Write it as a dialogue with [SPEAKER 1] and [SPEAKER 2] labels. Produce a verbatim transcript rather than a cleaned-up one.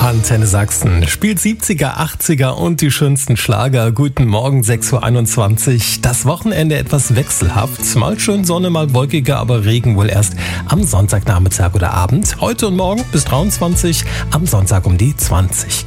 [SPEAKER 1] Antenne Sachsen spielt siebziger, achtziger und die schönsten Schlager. Guten Morgen, sechs Uhr einundzwanzig. Das Wochenende etwas wechselhaft. Mal schön Sonne, mal wolkiger, aber Regen wohl erst am Sonntagnachmittag oder Abend. Heute und morgen bis dreiundzwanzig, am Sonntag um die zwanzig.